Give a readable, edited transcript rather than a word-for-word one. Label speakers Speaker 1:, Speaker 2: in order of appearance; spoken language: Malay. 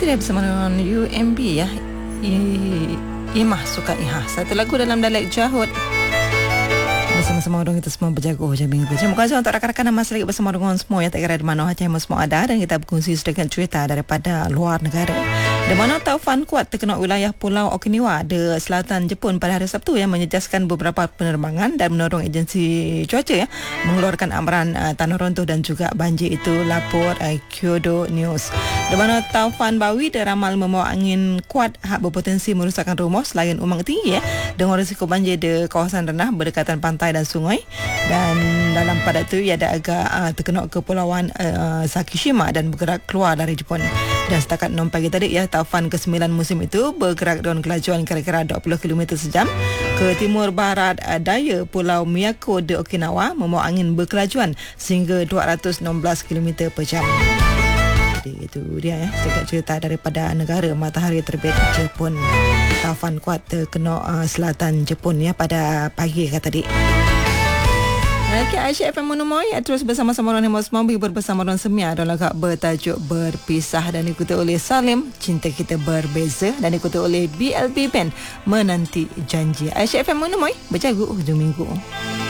Speaker 1: Itu dia bersama dengan UMB ya. Imah suka Iha. Satu lagu dalam dialek Jahud. Bersama-sama orang kita semua berjaga je minggu. Terima kasih untuk rakan-rakan dan masih lagi bersama dengan semua yang tak kira di mana saja yang semua ada, dan kita berkongsi sedikit cerita daripada luar negara. Di mana taufan kuat terkena wilayah Pulau Okinawa di selatan Jepun pada hari Sabtu yang menjejaskan beberapa penerbangan dan mendorong agensi cuaca mengeluarkan amaran tanah runtuh dan juga banjir. Itu lapor Kyodo News. Di mana taufan Bawi diramal membawa angin kuat hak berpotensi merosakkan rumah selain umang tinggi dengan risiko banjir di kawasan rendah berdekatan pantai dan sungai. Dan dalam pada itu ia ada agak terkena kepulauan Sakishima dan bergerak keluar dari Jepun. Dan setakat 6 pagi tadi taufan ke-9 musim itu bergerak dengan kelajuan kira-kira 20 km sejam ke timur barat daya Pulau Miyako di Okinawa, membawa angin berkelajuan sehingga 216 km per jam. Jadi itu dia sedikit cerita daripada negara matahari terbit Jepun. Taufan kuat terkena selatan Jepun pada pagi tadi. Okay, Aisyah FM Menemui terus bersama-sama orang yang mau menghibur bersama orang semia dalam lagu bertajuk Berpisah, dan diikuti oleh Salim Cinta Kita Berbeza, dan diikuti oleh BLB Band Menanti Janji. Aisyah FM Menemui berjaga hujung minggu.